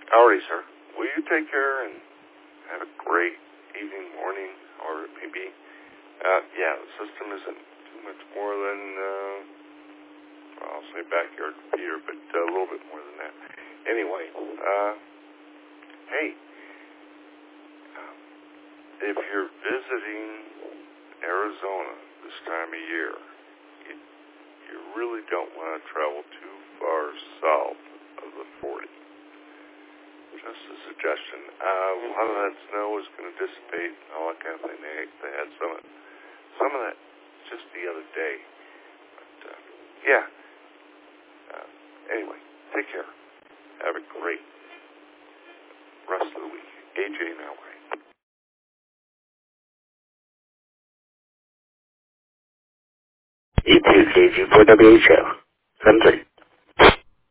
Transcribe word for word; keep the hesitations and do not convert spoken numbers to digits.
Alrighty, sir. Will you take care and have a great evening, morning, or it may be. Uh, yeah, the system isn't too much more than, uh, well, I'll say backyard Peter, but uh, a little bit more than that. Anyway, uh, hey, uh, if you're visiting Arizona this time of year, you, you really don't want to travel too far south of the forty. Just a suggestion. Uh, a lot of that snow is going to dissipate, all that kind of thing. They, they had some of, some of that just the other day. But, uh, yeah. Uh, anyway, take care. Have a great rest of the week. A J Malway. E two K G four W H O. seven three.